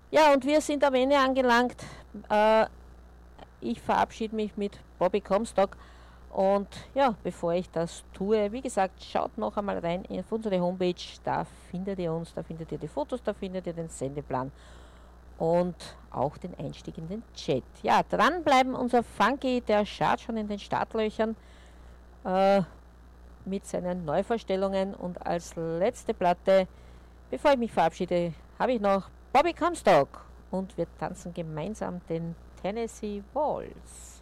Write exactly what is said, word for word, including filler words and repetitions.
Ja, und wir sind am Ende angelangt. Äh, ich verabschiede mich mit Bobby Comstock. Und ja, bevor ich das tue, wie gesagt, schaut noch einmal rein auf unsere Homepage. Da findet ihr uns, da findet ihr die Fotos, da findet ihr den Sendeplan und auch den Einstieg in den Chat. Ja, dranbleiben, unser Funky, der schaut schon in den Startlöchern äh, mit seinen Neuvorstellungen. Und als letzte Platte, bevor ich mich verabschiede, habe ich noch Bobby Comstock und wir tanzen gemeinsam den Tennessee Waltz.